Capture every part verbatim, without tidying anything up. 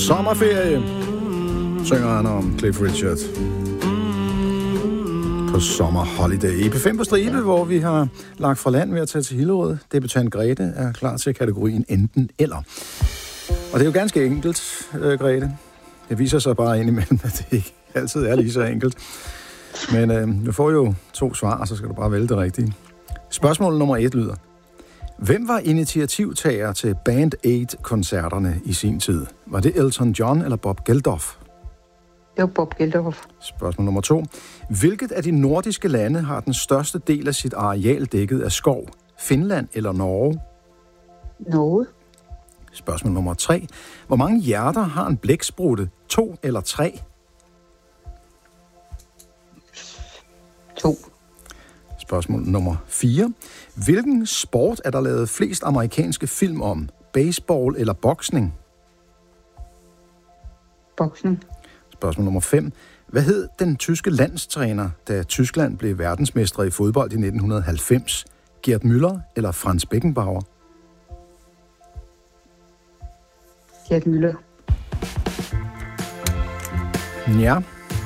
sommerferie, synger han om Cliff Richard. På sommerholiday. E P fem på stribe, hvor vi har lagt fra land ved at tage til Hillerød. Debutant Grete er klar til kategorien enten eller. Og det er jo ganske enkelt, øh, Grete. Det viser sig bare indimellem, at det ikke altid er lige så enkelt. Men øh, du får jo to svar, og så skal du bare vælge det rigtige. Spørgsmål nummer et lyder: hvem var initiativtager til Band Aid-koncerterne i sin tid? Var det Elton John eller Bob Geldof? Det var Bob Geldof. Spørgsmål nummer to: hvilket af de nordiske lande har den største del af sit areal dækket af skov? Finland eller Norge? Norge. Spørgsmål nummer tre: hvor mange hjerter har en blæksprutte? To eller tre? To. Spørgsmål nummer fire: hvilken sport er der lavet flest amerikanske film om? Baseball eller boksning? Boksning. Spørgsmål nummer fem: hvad hed den tyske landstræner, da Tyskland blev verdensmestre i fodbold i nitten halvfems? Gerd Müller eller Franz Beckenbauer? Gerd Müller. Ja.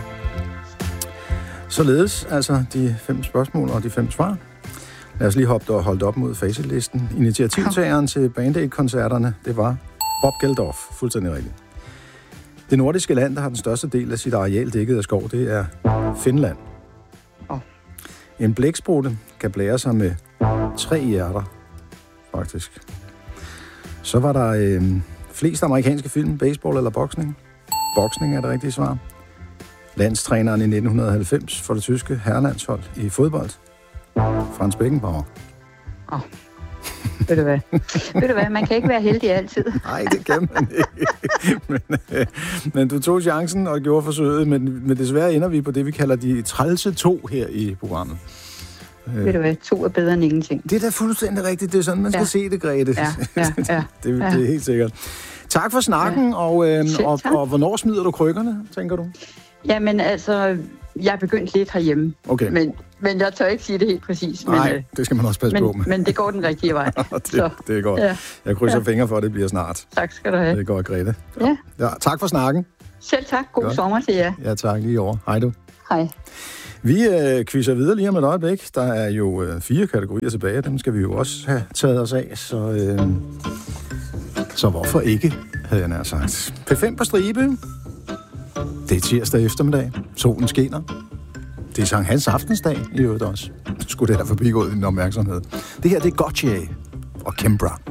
Således altså de fem spørgsmål og de fem svar. Lad os lige hoppe og holde op mod facitlisten. Initiativtageren til Band Aid-koncerterne, det var Bob Geldof. Fuldstændig rigtigt. Det nordiske land, der har den største del af sit areal dækket af skov, det er Finland. Oh. En blæksprutte kan blære sig med tre hjerter, faktisk. Så var der øh, flest amerikanske film, baseball eller boksning. Boksning er det rigtige svar. Landstræneren i nitten halvfems for det tyske herrelandshold i fodbold, Franz Beckenbauer. Åh, oh. Ved du hvad? Ved du hvad, man kan ikke være heldig altid. Nej, det kan man ikke. men, øh, men du tog chancen og gjorde forsøget, men, men desværre ender vi på det, vi kalder de trælse to her i programmet. Ved du hvad, to er bedre end ingenting. Det er da fuldstændig rigtigt. Det er sådan, man skal ja. se det, Grete. Ja, ja, ja. det, ja. det er helt sikkert. Tak for snakken, ja. og, øh, og, og hvornår smider du krykkerne, tænker du? Jamen altså, jeg er begyndt lidt herhjemme, okay. men, men jeg tør ikke sige det helt præcis. Nej, men, det skal man også passe men, på med. Men det går den rigtige vej. det, så. det er godt. Ja. Jeg krydser ja. fingre for, at det bliver snart. Tak skal du have. Det er godt, Grete. Ja. Ja, tak for snakken. Selv tak. God godt. Sommer til jer. Ja, tak lige over. Hej du. Hej. Vi øh, quizzer videre lige om et øjeblik. Der er jo øh, fire kategorier tilbage. Dem skal vi jo også have taget os af. Så, øh, så hvorfor ikke, havde jeg nær sagt. P fem på stribe. Det er tirsdag eftermiddag. Solen skinner. Det er Sankt Hans aftensdag i øvrigt også. Skulle det have forbigået din opmærksomhed. Det her, det er Gotye og Kimbra.